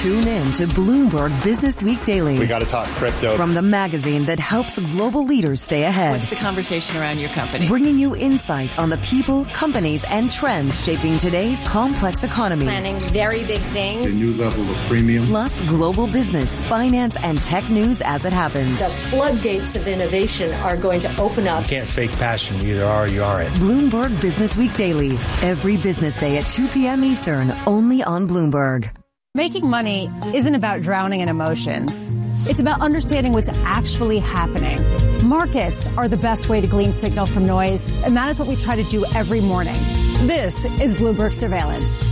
Tune in to Bloomberg Business Week Daily. We got to talk crypto. From the magazine that helps global leaders stay ahead. What's the conversation around your company? Bringing you insight on the people, companies, and trends shaping today's complex economy. Planning very big things. A new level of premium. Plus global business, finance, and tech news as it happens. The floodgates of innovation are going to open up. You can't fake passion. You either are or you aren't. Bloomberg Business Week Daily. Every business day at 2 p.m. Eastern, only on Bloomberg. Making money isn't about drowning in emotions. It's about understanding what's actually happening. Markets are the best way to glean signal from noise, and that is what we try to do every morning. This is Bloomberg Surveillance.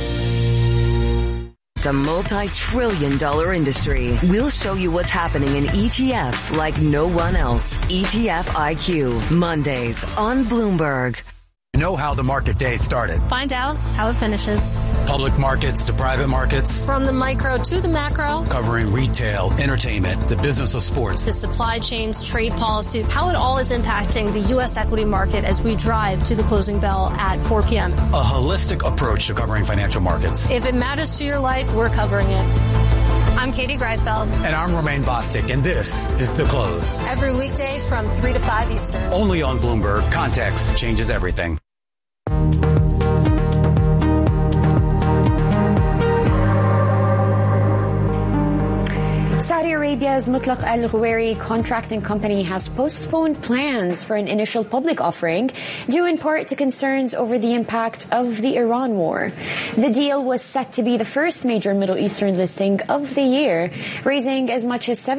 It's a multi-trillion-dollar industry. We'll show you what's happening in ETFs like no one else. ETF IQ, Mondays on Bloomberg. Know how the market day started. Find out how it finishes. Public markets to private markets. From the micro to the macro. Covering retail, entertainment, the business of sports. The supply chains, trade policy, how it all is impacting the U.S. equity market as we drive to the closing bell at 4 p.m. A holistic approach to covering financial markets. If it matters to your life, we're covering it. I'm Katie Greifeld. And I'm Romaine Bostic, and this is The Close. Every weekday from 3 to 5 Eastern. Only on Bloomberg. Context changes everything. Saudi Arabia's Mutlaq Al Ghawari contracting company has postponed plans for an initial public offering, due in part to concerns over the impact of the Iran war. The deal was set to be the first major Middle Eastern listing of the year, raising as much as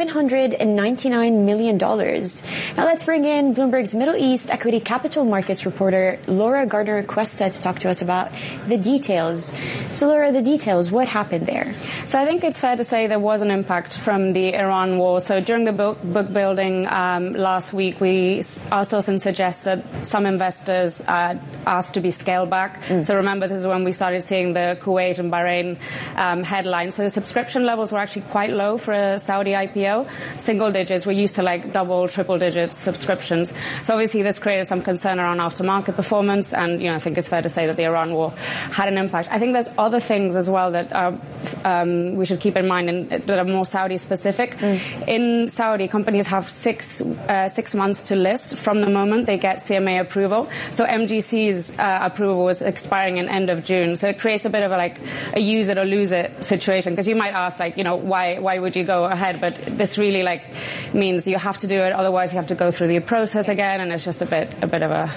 $799 million. Now let's bring in Bloomberg's Middle East Equity Capital Markets reporter Laura Gardner-Cuesta to talk to us about the details. So Laura, the details, what happened there? So I think it's fair to say there was an impact from the Iran war. So during the book building last week, our sources suggest that some investors asked to be scaled back. So remember, this is when we started seeing the Kuwait and Bahrain headlines. So the subscription levels were actually quite low for a Saudi IPO. Single digits. We're used to like double, triple digit subscriptions. So obviously this created some concern around aftermarket performance. And, I think it's fair to say that the Iran war had an impact. I think there's other things as well that we should keep in mind and that are more Saudi specific. In Saudi, companies have six months to list from the moment they get CMA approval. So MGC's approval was expiring in end of June. So it creates a bit of a use it or lose it situation, because you might ask why would you go ahead? But this really means you have to do it. Otherwise, you have to go through the process again, and it's just a bit of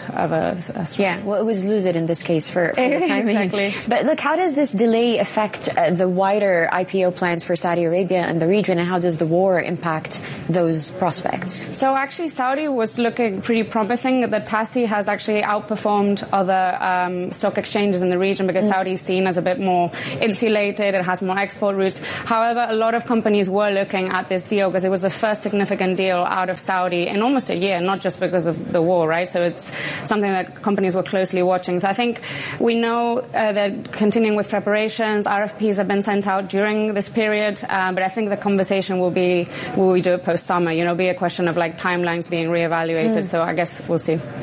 a yeah. Well, it was lose it in this case for the timing. Exactly. But look, how does this delay affect the wider IPO plans for Saudi Arabia and the region, and how does the war impact those prospects? So actually, Saudi was looking pretty promising. The TASI has actually outperformed other stock exchanges in the region because Saudi is seen as a bit more insulated. It has more export routes. However, a lot of companies were looking at this deal because it was the first significant deal out of Saudi in almost a year, not just because of the war, right? So it's something that companies were closely watching. So I think we know they're continuing with preparations. RFPs have been sent out during this period, but I think the conversation will be, will we do it post-summer? Be a question of timelines being reevaluated. So I guess we'll see.